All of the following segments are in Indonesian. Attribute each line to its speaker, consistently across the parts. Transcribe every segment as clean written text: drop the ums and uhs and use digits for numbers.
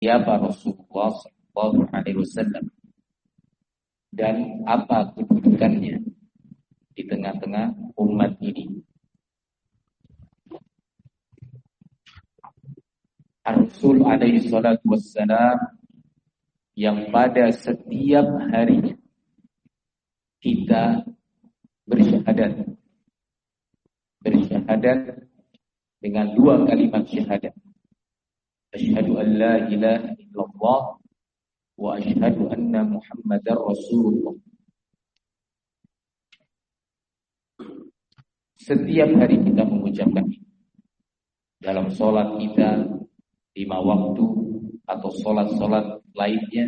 Speaker 1: siapa Rasulullah Shallallahu Alaihi Wasallam dan apa kedudukannya di tengah-tengah umat ini. Rasul alaihi salatu wassalam yang pada setiap harinya kita bersyahadat dengan dua kalimat syahadat. Asyhadu an la ilaha illallah wa asyhadu anna Muhammadar Rasulullah. Setiap hari kita mengucapkan ini. Dalam sholat kita 5 waktu atau sholat-sholat lainnya,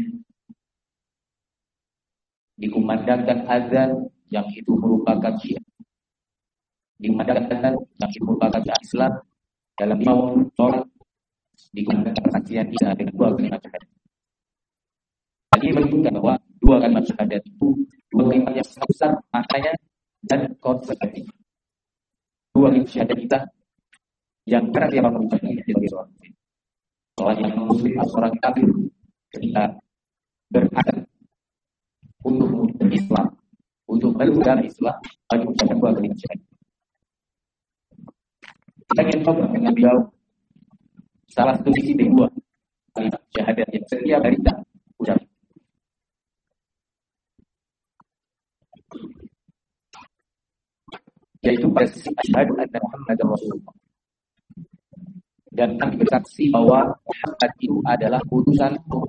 Speaker 1: dikumandangkan azan yang itu merupakan syiar, dikumandangkan azan yang itu merupakan Islam. Dalam 5 waktu sholat dikumandangkan persaksian kita dengan 2 kalimat syahadat. Ini menunjukkan bahwa 2 kalimat syahadat itu 2 kalimat yang sangat besar maknanya dan konsekuensinya. 2 kalimat syahadat kita yang kerap yang mengucapkannya sebagai seorang muslim. Seorang yang muslim atau seorang kafir ketika berada untuk mewujudkan Islam, untuk meluruskan Islam, wajib mengucapkan 2 kalimat syahadat. Kita ingin coba mengambil salah satu sisi dari 2 kalimat syahadat yang setiap hari kita ucapkan. Yaitu pada sisi asyhadu anna Muhammadar Rasulullah. Dan kami bersaksi bahwa Muhammad itu adalah utusan Allah.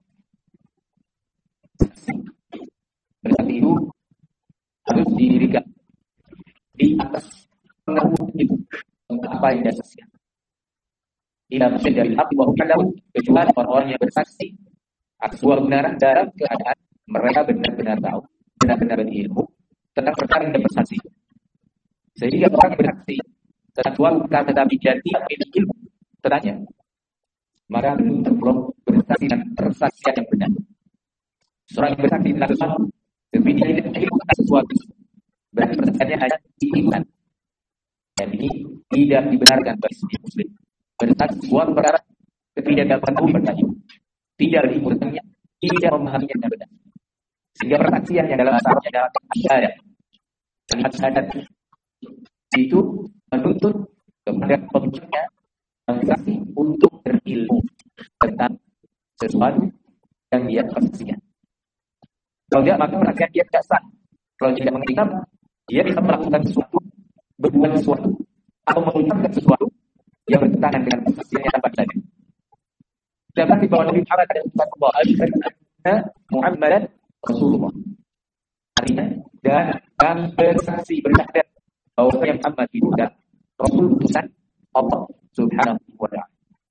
Speaker 1: Bersaksi itu harus didirikan di atas pengakuan itu apa yang dia saksikan. Tidak bisa dari hati bahwa kecuali orang-orang yang bersaksi atas sebuah kebenaran dalam keadaan mereka benar-benar tahu, benar-benar berilmu tentang perkara yang dia bersaksi. Sehingga orang yang bersaksi tentang suatu perkara tetapi dia tidak memiliki ilmu tentangnya, maka belum bersaksi dan persaksian yang benar. Seorang yang bersaksi tentang sesuatu tapi dia tidak memiliki tentang sesuatu, berarti persaksiannya hanya diiman. Dan ini tidak dibenarkan bagi setiap muslim. Bersaksi sebuah perkara tapi dia dapat tahu bertanya, tidak diikutnya, tidak memahaminya dengan benar. Sehingga persaksian yang dalam asalnya adalah syahadat. Kalimat syahadat itu menuntut kepada pembicaranya bersaksi untuk berilmu tentang sesuatu yang dia persaksikan. Kalau tidak, maka persaksian dia tidak sah. Kalau tidak mengerti, dia bisa melakukan sesuatu, berbuat sesuatu, atau mengucapkan sesuatu yang bertentangan dengan persaksian yang tanpa sadar. Dapat di bawah Nabi Muhammad ada ucapan Allah, asyhadu anna Muhammadan Rasulullah. Artinya, dan bersaksi bersyahadat bahwa yang Muhammad itu adalah Rasul utusan Allah Subhanahu wa ta'ala.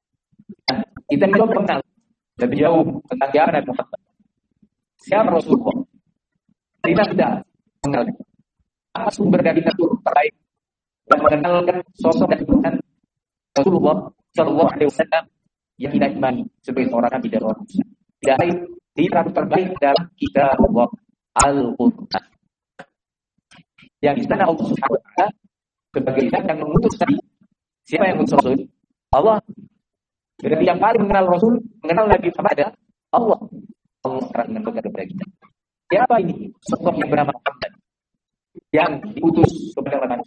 Speaker 1: Kita belum kenal lebih jauh tentang siapa Nabi Muhammad, siapa Rasulullah. Kita tidak mengenal apa sumber dari Nabi terbaik dan mengenalkan sosok dan Tuhan Rasulullah Shallallahu Alaihi Wasallam yang kita imani sebagai seorang Nabi dan orang Muslim. Tidak lain tidak terbaik dalam kitab Allah Al-Quran. Yang di sana Allah Subhanahu wa ta'ala sebagai zat yang mengutus Nabi. Siapa yang mengutus Rasul? Allah. Berarti yang paling mengenal Rasul, mengenal Nabi Muhammad adalah Allah. Allah sekarang menentukan kepada kita. Siapa ini? Sosok yang bernama Muhammad yang diutus kepada manusia.